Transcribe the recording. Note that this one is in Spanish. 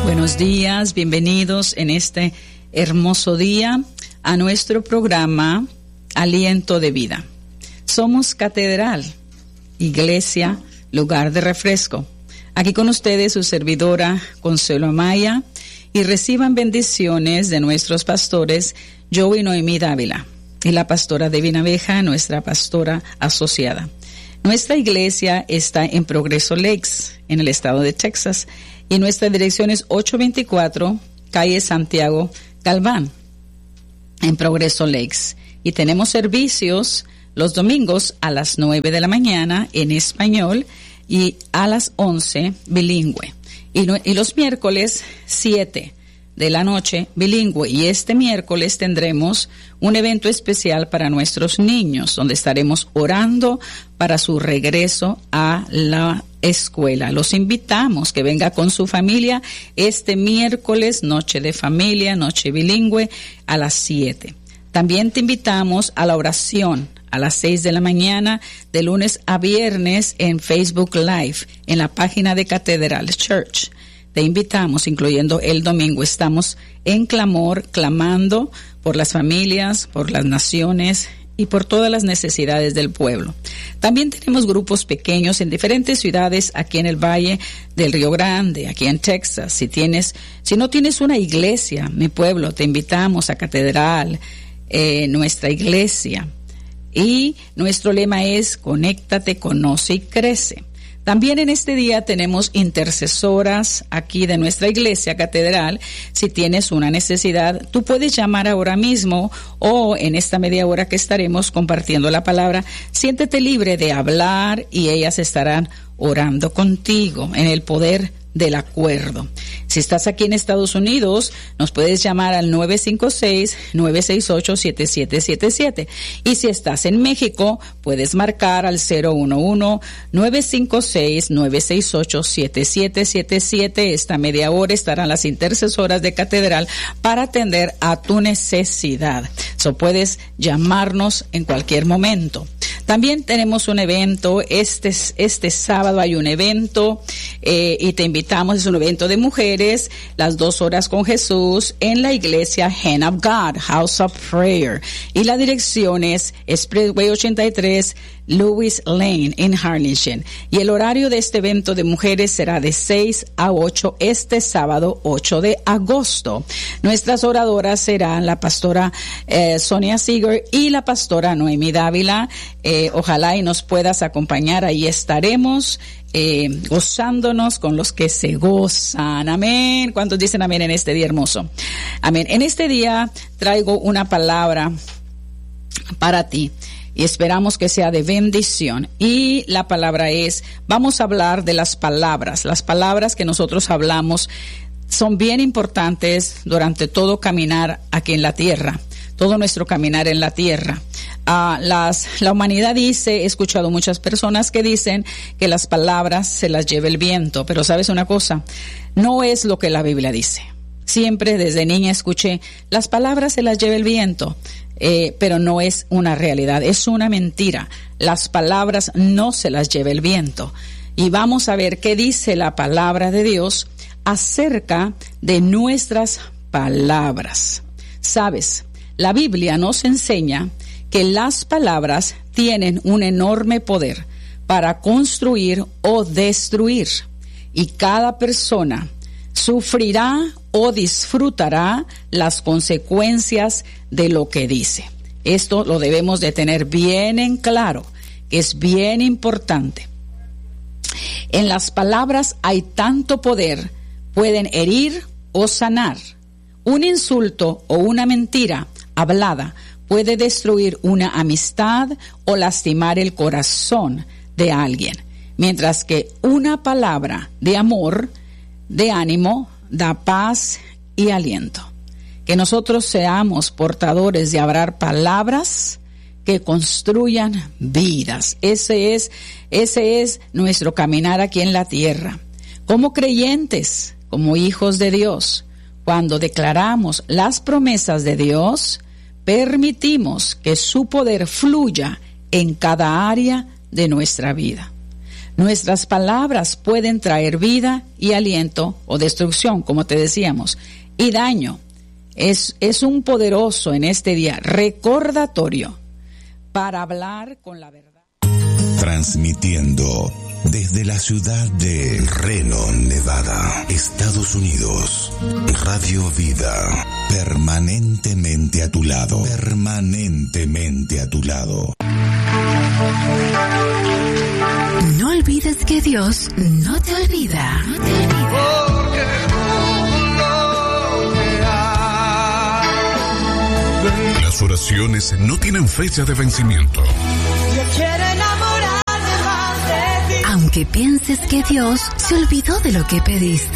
Buenos días, bienvenidos en este hermoso día a nuestro programa Aliento de Vida. Somos Catedral, Iglesia, lugar de refresco. Aquí con ustedes su servidora Consuelo Amaya, y reciban bendiciones de nuestros pastores Joey y Noemí Dávila y la pastora Devina Abeja, nuestra pastora asociada. Nuestra iglesia está en Progreso Lakes, en el estado de Texas, y nuestra dirección es 824 calle Santiago Galván, en Progreso Lakes. Y tenemos servicios los domingos a las 9 de la mañana en español y a las 11 bilingüe. Y los miércoles 7 de la noche bilingüe. Y este miércoles tendremos un evento especial para nuestros niños, donde estaremos orando para su regreso a la escuela. Los invitamos que venga con su familia este miércoles, noche de familia, noche bilingüe, a las 7. También te invitamos a la oración a las 6 de la mañana, de lunes a viernes, en Facebook Live, en la página de Catedral Church. Te invitamos, incluyendo el domingo. Estamos en clamor, clamando por las familias, por las naciones y por todas las necesidades del pueblo. También tenemos grupos pequeños en diferentes ciudades aquí en el Valle del Río Grande, aquí en Texas. Si no tienes una iglesia, mi pueblo, te invitamos a Catedral, nuestra iglesia. Y nuestro lema es: conéctate, conoce y crece. También en este día tenemos intercesoras aquí de nuestra iglesia Catedral. Si tienes una necesidad, tú puedes llamar ahora mismo, o en esta media hora que estaremos compartiendo la palabra, siéntete libre de hablar y ellas estarán orando contigo en el poder del acuerdo. Si estás aquí en Estados Unidos, nos puedes llamar al 956-968-7777. Y si estás en México, puedes marcar al 011-956-968-7777. Esta media hora estarán las intercesoras de Catedral para atender a tu necesidad. Puedes llamarnos en cualquier momento. También tenemos un evento, este sábado hay un evento, y te invitamos, es un evento de mujeres, las 2 horas con Jesús, en la iglesia Hand of God, House of Prayer. Y la dirección es Expressway 83, Lewis Lane, en Harlingen. Y el horario de este evento de mujeres será de 6 a 8 este sábado 8 de agosto. Nuestras oradoras serán la pastora Sonia Seeger y la pastora Noemí Dávila. Ojalá y nos puedas acompañar. Ahí estaremos gozándonos con los que se gozan. Amén. ¿Cuántos dicen amén en este día hermoso? Amén. En este día traigo una palabra para ti y esperamos que sea de bendición. Y la palabra es, vamos a hablar de las palabras. Las palabras que nosotros hablamos son bien importantes durante todo caminar aquí en la tierra, todo nuestro caminar en la tierra. La humanidad dice, he escuchado muchas personas que dicen que las palabras se las lleva el viento, pero ¿sabes una cosa? No es lo que la Biblia dice. Siempre desde niña escuché, las palabras se las lleva el viento, pero no es una realidad, es una mentira. Las palabras no se las lleva el viento. Y vamos a ver qué dice la palabra de Dios acerca de nuestras palabras. ¿Sabes? La Biblia nos enseña que las palabras tienen un enorme poder para construir o destruir, y cada persona sufrirá o disfrutará las consecuencias de lo que dice. Esto lo debemos de tener bien en claro, que es bien importante. En las palabras hay tanto poder, pueden herir o sanar. Un insulto o una mentira hablada puede destruir una amistad o lastimar el corazón de alguien, mientras que una palabra de amor, de ánimo, da paz y aliento. Que nosotros seamos portadores de hablar palabras que construyan vidas. Ese es nuestro caminar aquí en la tierra. Como creyentes, como hijos de Dios, cuando declaramos las promesas de Dios, permitimos que su poder fluya en cada área de nuestra vida. Nuestras palabras pueden traer vida y aliento o destrucción, como te decíamos, y daño. Es un poderoso en este día recordatorio para hablar con la verdad. Transmitiendo desde la ciudad de Reno, Nevada, Estados Unidos, Radio Vida, permanentemente a tu lado, permanentemente a tu lado. No olvides que Dios no te olvida. No te olvida. Las oraciones no tienen fecha de vencimiento. Aunque pienses que Dios se olvidó de lo que pediste.